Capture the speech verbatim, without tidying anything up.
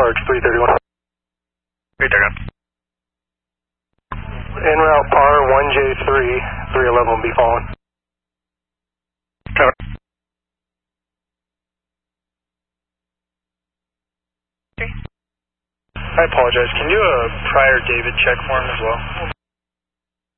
Parks, three thirty-one. three thirty-one. En route par one J three, three eleven will be following. Cover. I apologize. Can you do a prior David check for him as well?